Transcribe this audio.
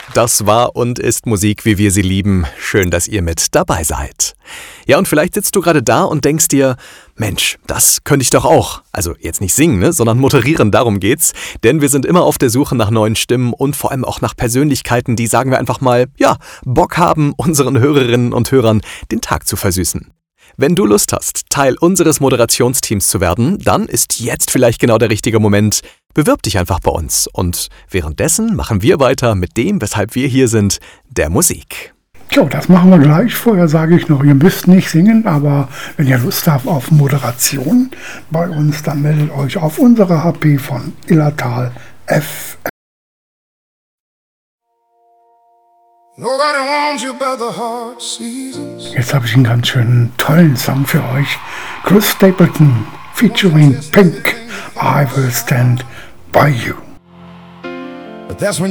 Das war und ist Musik, wie wir sie lieben. Schön, dass ihr mit dabei seid. Ja, und vielleicht sitzt du gerade da und denkst dir, Mensch, das könnte ich doch auch. Also jetzt nicht singen, ne, sondern moderieren, darum geht's. Denn wir sind immer auf der Suche nach neuen Stimmen und vor allem auch nach Persönlichkeiten, die, sagen wir einfach mal, ja, Bock haben, unseren Hörerinnen und Hörern den Tag zu versüßen. Wenn du Lust hast, Teil unseres Moderationsteams zu werden, dann ist jetzt vielleicht genau der richtige Moment. Bewirb dich einfach bei uns und währenddessen machen wir weiter mit dem, weshalb wir hier sind, der Musik. Jo, das machen wir gleich. Vorher sage ich noch, ihr müsst nicht singen, aber wenn ihr Lust habt auf Moderation bei uns, dann meldet euch auf unsere HP von Illertal FM. Jetzt habe ich einen ganz schönen tollen Song für euch. Chris Stapleton featuring Pink. I Will Stand By You.